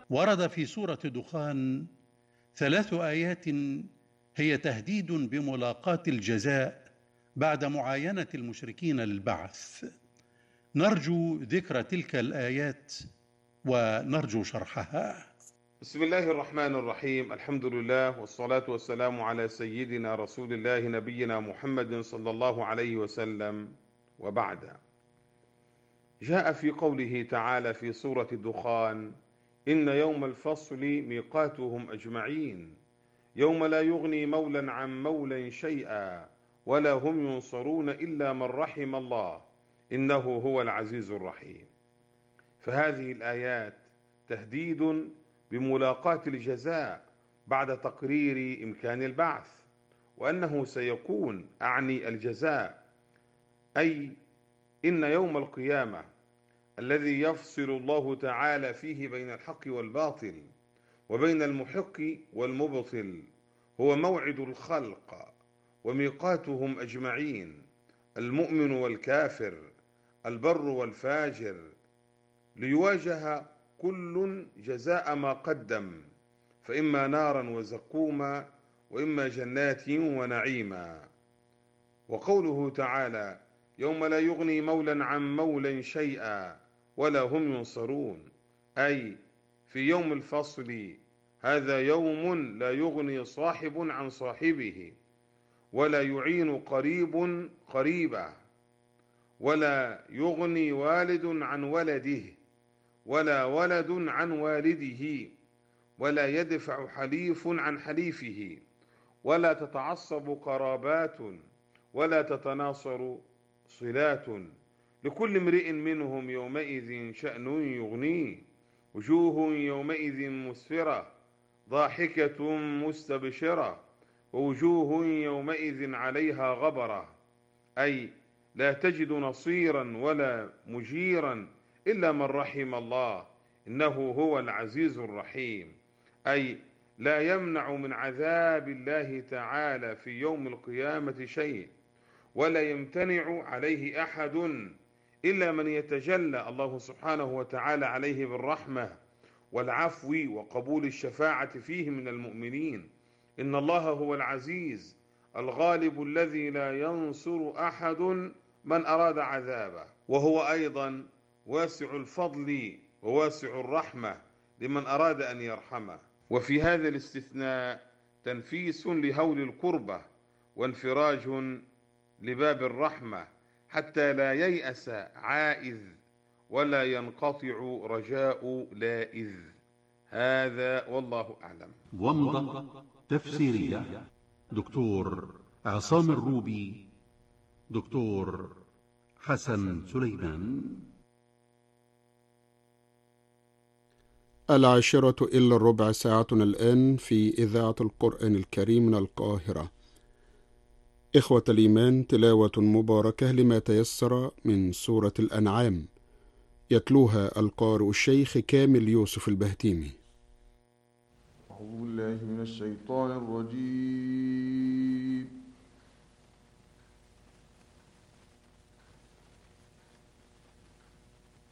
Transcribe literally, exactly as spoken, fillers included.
ورد في سورة دخان ثلاث آيات هي تهديد بملاقاة الجزاء بعد معاينة المشركين للبعث. نرجو ذكر تلك الآيات ونرجو شرحها. بسم الله الرحمن الرحيم. الحمد لله والصلاة والسلام على سيدنا رسول الله نبينا محمد صلى الله عليه وسلم، وبعد. جاء في قوله تعالى في سورة الدخان: إن يوم الفصل ميقاتهم أجمعين يوم لا يغني مولى عن مولى شيئا ولا هم ينصرون إلا من رحم الله إنه هو العزيز الرحيم. فهذه الآيات تهديد بملاقاة الجزاء بعد تقرير إمكان البعث، وأنه سيكون أعني الجزاء، أي إن يوم القيامة الذي يفصل الله تعالى فيه بين الحق والباطل وبين المحق والمبطل هو موعد الخلق وميقاتهم أجمعين، المؤمن والكافر، البر والفاجر، ليواجه كل جزاء ما قدم، فإما نارا وزقوما وإما جنات ونعيما. وقوله تعالى: يوم لا يغني مولى عن مولى شيئا ولا هم ينصرون، أي في يوم الفصل، هذا يوم لا يغني صاحب عن صاحبه ولا يعين قريب قريبه ولا يغني والد عن ولده ولا ولد عن والده ولا يدفع حليف عن حليفه ولا تتعصب قرابات ولا تتناصر صلات، لكل امرئ منهم يومئذ شأن يغنيه، وجوه يومئذ مسفرة ضاحكة مستبشرة ووجوه يومئذ عليها غبرة، أي لا تجد نصيرا ولا مجيرا إلا من رحم الله إنه هو العزيز الرحيم، أي لا يمنع من عذاب الله تعالى في يوم القيامة شيء، ولا يمتنع عليه أحد إلا من يتجلى الله سبحانه وتعالى عليه بالرحمة والعفو وقبول الشفاعة فيه من المؤمنين. إن الله هو العزيز الغالب الذي لا ينصر أحد من أراد عذابه، وهو أيضا واسع الفضل وواسع الرحمة لمن أراد أن يرحمه. وفي هذا الاستثناء تنفيس لهول الكربة وانفراج لباب الرحمة، حتى لا ييأس عائذ ولا ينقطع رجاء لائذ. هذا والله أعلم. ومضة تفسيرية دكتور عصام الروبي، دكتور حسن سليمان. العاشرة إلا الربع، ساعتنا الآن في إذاعة القرآن الكريم من القاهرة. إخوة الإيمان، تلاوة مباركة لما تيسر من سورة الأنعام، يتلوها القارئ الشيخ كامل يوسف البهتيمي. أعوذ بالله من الشيطان الرجيم.